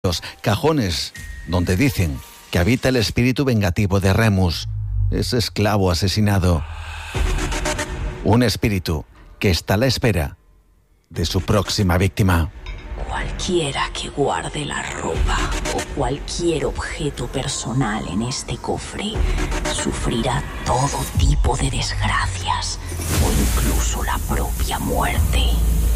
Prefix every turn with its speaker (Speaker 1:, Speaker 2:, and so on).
Speaker 1: los cajones donde dicen que habita el espíritu vengativo de Remus, ese esclavo asesinado. Un espíritu que está a la espera de su próxima víctima.
Speaker 2: Cualquiera que guarde la ropa o cualquier objeto personal en este cofre sufrirá todo tipo de desgracias o incluso la propia muerte.